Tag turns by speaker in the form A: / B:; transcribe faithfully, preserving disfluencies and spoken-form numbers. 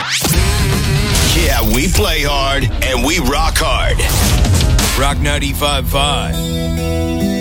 A: Yeah, we play hard and we rock hard.
B: Rock ninety-five point five.